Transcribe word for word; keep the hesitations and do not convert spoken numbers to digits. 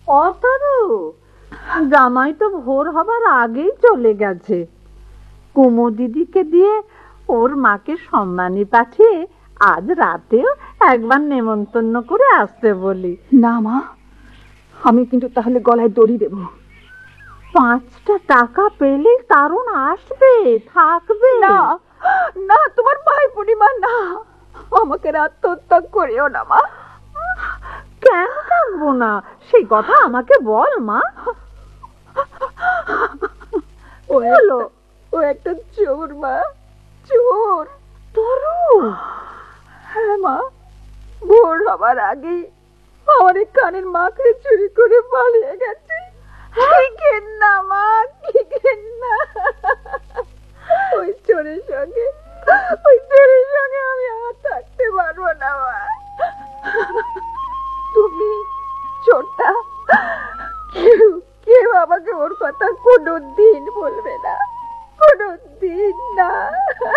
অতরু, জামাই তো ভোর হবার আগেই চলে গেছে। কুমু দিদিকে দিয়ে ওর মাকে সম্মানী পাঠিয়ে আজ রাতেও একবার নেমন্তন্ন করে আসতে বলি। না মা, আমি কিন্তু তাহলে গলায় দড়ি দেব। পাঁচটা টাকা পেলে কারণ আসবে, থাকবে না। না, তোমার ভাই পূর্ণিমা, না, আমাকে আত্মত্যাগ করিও না মা। কেন থাকবো না, সেই কথা আমাকে বল মা। ও হলো ও একটা চোর মা, চোর। তরু? হ্যাঁ মা, ভোর হবার আগেই আমার এই কানের মাকে চুরি করে পালিয়ে গেছে। কি ঘেন্না মা, কি ঘেন্না। ওই চোরের সঙ্গে ওই চোরের সঙ্গে আমি আর থাকতে পারবো না মা। তুমি চোরটা, কেউ কেউ আমাকে ওর কথা কোনো দিন বলবে না, কোনো দিন না।